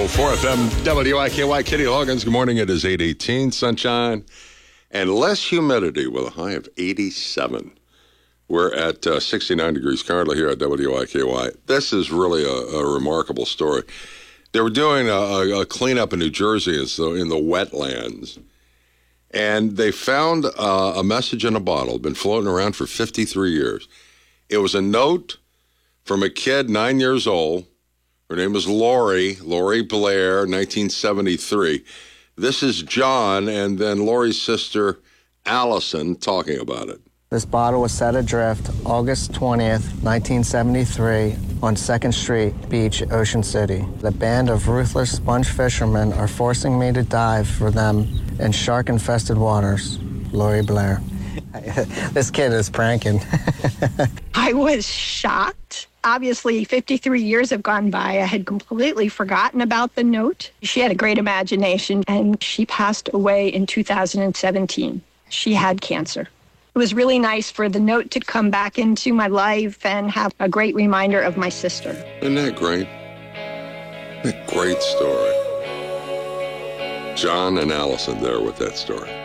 104 FM WIKY. Kitty Loggins. Good morning. It is 8:18, sunshine, and less humidity with a high of 87. We're at 69 degrees currently here at WIKY. This is really a remarkable story. They were doing a cleanup in New Jersey in the wetlands, and they found a message in a bottle, been floating around for 53 years. It was a note from a kid 9 years old. Her name was Lori Blair, 1973. This is John and then Lori's sister, Allison, talking about it. This bottle was set adrift August 20th, 1973, on 2nd Street Beach, Ocean City. The band of ruthless sponge fishermen are forcing me to dive for them in shark-infested waters. Lori Blair. This kid is pranking. I was shocked. Obviously, 53 years have gone by. I had completely forgotten about the note. She had a great imagination, and she passed away in 2017. She had cancer. It was really nice for the note to come back into my life and have a great reminder of my sister. Isn't that great? A great story. John and Allison there with that story.